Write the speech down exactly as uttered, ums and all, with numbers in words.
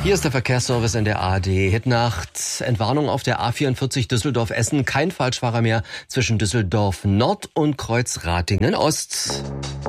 Hier ist der Verkehrsservice in der A R D. Hitnacht, Entwarnung auf der A vierundvierzig Düsseldorf-Essen. Kein Falschfahrer mehr zwischen Düsseldorf Nord und Kreuzratingen Ost.